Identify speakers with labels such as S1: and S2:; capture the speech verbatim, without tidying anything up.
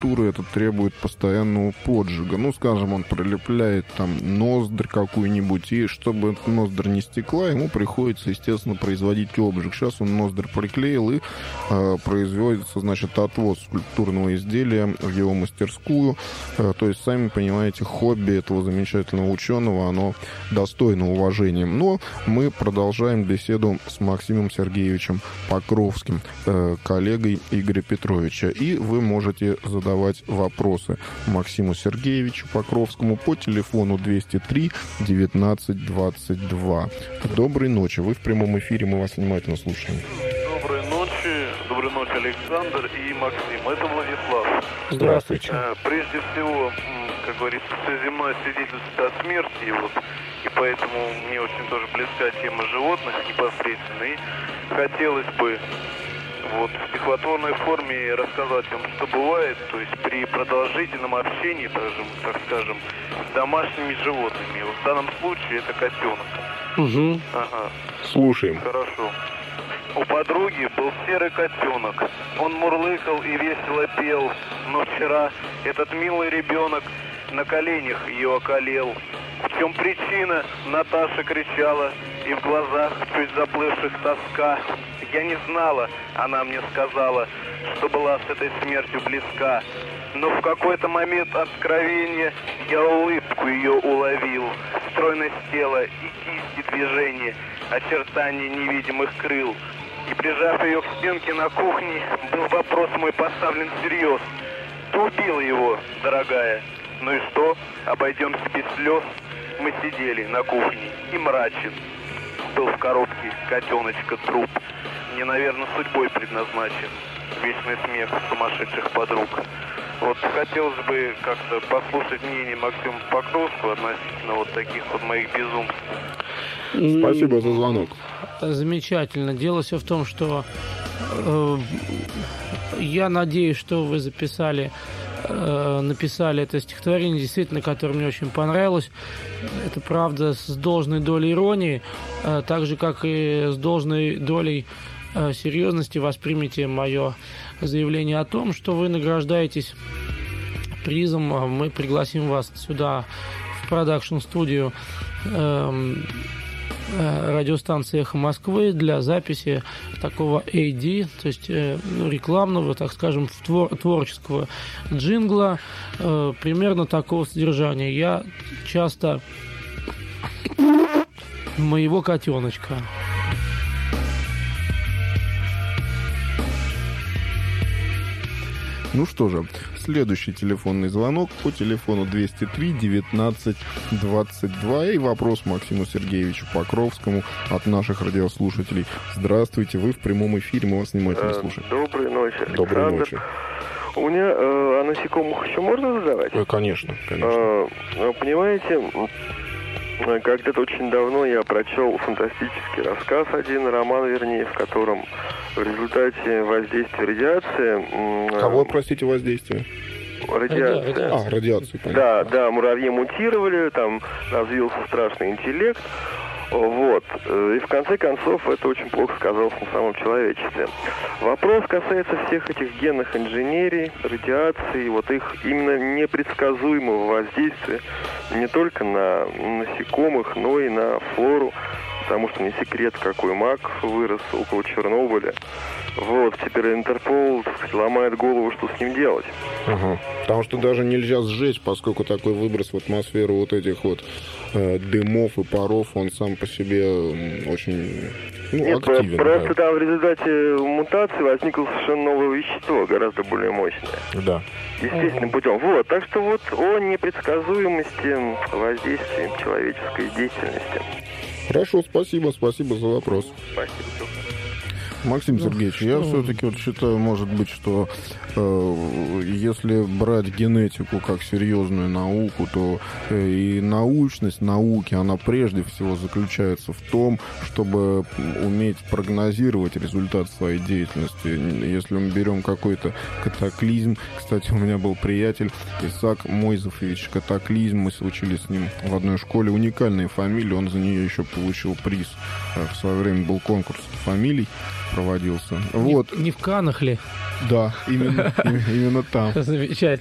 S1: скульптуры это требует постоянного поджига. Ну, скажем, он прилепляет там ноздрь какую-нибудь, и чтобы ноздрь не стекла, ему приходится, естественно, производить обжиг. Сейчас он ноздрь приклеил, и э, производится, значит, отвоз скульптурного изделия в его мастерскую. Э, то есть, сами понимаете, хобби этого замечательного ученого, оно достойно уважения. Но мы продолжаем беседу с Максимом Сергеевичем Покровским, э, коллегой Игоря Петровича. И вы можете задавать вопросы Максиму Сергеевичу Покровскому по телефону двести три девятнадцать двадцать два. Доброй ночи. Вы в прямом эфире, мы вас внимательно слушаем.
S2: Доброй ночи. Доброй ночи, Александр и Максим. Это Владислав.
S1: Здравствуйте.
S2: Прежде всего, как говорится, все земное свидетельствует о смерти. И, вот, и поэтому мне очень тоже близка тема животных непосредственно. И хотелось бы вот в стихотворной форме рассказать вам, что бывает, то есть при продолжительном общении, также, так скажем, с домашними животными. Вот в данном случае это котенок.
S1: Угу.
S2: Ага.
S1: Слушаем.
S2: Хорошо. У подруги был серый котенок. Он мурлыкал и весело пел. Но вчера этот милый ребенок на коленях ее околел. В чем причина? Наташа кричала, и в глазах чуть заплывших тоска. Я не знала, она мне сказала, что была с этой смертью близка. Но в какой-то момент откровения я улыбку ее уловил. Стройность тела и кисти движения, очертания невидимых крыл. И прижав ее к стенке на кухне, был вопрос мой поставлен всерьез. Ты убила его, дорогая. Ну и что? Обойдемся без слез. Мы сидели на кухне, и мрачен был в коробке котеночка труп. Мне, наверное, судьбой предназначен вечный смех сумасшедших подруг. Вот хотелось бы как-то послушать мнение Максима Покровского относительно вот таких вот моих безумств.
S1: Спасибо за звонок.
S3: Замечательно. Дело все в том, что э, я надеюсь, что вы записали, э, написали это стихотворение, действительно, которое мне очень понравилось. Это правда с должной долей иронии, э, так же, как и с должной долей э, серьезности воспримите мое заявление о том, что вы награждаетесь призом. Мы пригласим вас сюда в продакшн-студию э, радиостанции «Эхо Москвы» для записи такого эй ди, то есть э, ну, рекламного, так скажем, твор, творческого джингла, э, примерно такого содержания. Я часто моего котеночка.
S1: Ну что же, следующий телефонный звонок по телефону двести три девятнадцать двадцать два. И вопрос Максиму Сергеевичу Покровскому от наших радиослушателей. Здравствуйте, вы в прямом эфире, мы вас внимательно слушаем.
S4: Доброй ночи, Александр.
S1: Доброй ночи.
S4: У меня э, о насекомых еще можно задавать?
S1: Э, конечно, конечно.
S4: Э, понимаете, когда-то очень давно я прочел фантастический рассказ, один роман, вернее, в котором в результате воздействия радиации...
S1: Кого, простите, воздействие?
S4: Радиация.
S1: А, радиацию, понятно.
S4: Да, да, муравьи мутировали, там развился страшный интеллект. Вот. И в конце концов это очень плохо сказалось на самом человечестве. Вопрос касается всех этих генных инженерий, радиации, вот их именно непредсказуемого воздействия не только на насекомых, но и на флору. Потому что не секрет, какой мак вырос около Чернобыля. Вот, теперь Интерпол, так сказать, ломает голову, что с ним делать.
S1: Ага. Потому что даже нельзя сжечь, поскольку такой выброс в атмосферу вот этих вот э, дымов и паров, он сам по себе очень ну,
S4: Нет,
S1: активен.
S4: Просто
S1: да.
S4: там в результате мутации возникло совершенно новое вещество, гораздо более мощное.
S1: Да.
S4: Естественным ага. путем. Вот, так что вот о непредсказуемости воздействия человеческой деятельности.
S1: Хорошо, спасибо, спасибо за вопрос.
S4: Спасибо.
S1: Максим Сергеевич, я все-таки вот считаю, может быть, что э, если брать генетику как серьезную науку, то э, и научность науки, она прежде всего заключается в том, чтобы уметь прогнозировать результат своей деятельности. Если мы берем какой-то катаклизм, кстати, у меня был приятель Исаак Мойзефович Катаклизм, мы учились с ним в одной школе, уникальная фамилия, он за нее еще получил приз. В свое время был конкурс фамилий. проводился.
S3: Не,
S1: Вот.
S3: не в Каннах ли?
S1: Да, именно, именно там.
S3: Замечательно.